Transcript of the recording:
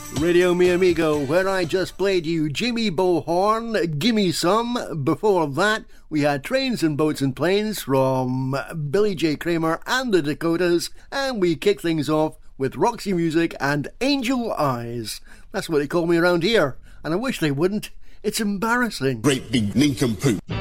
Radio Mi Amigo, where I just played you Jimmy Bohorn, Gimme Some. Before that, we had Trains and Boats and Planes from Billy J. Kramer and the Dakotas, and we kicked things off with Roxy Music and Angel Eyes. That's what they call me around here, and I wish they wouldn't. It's embarrassing. Great big nincompoop.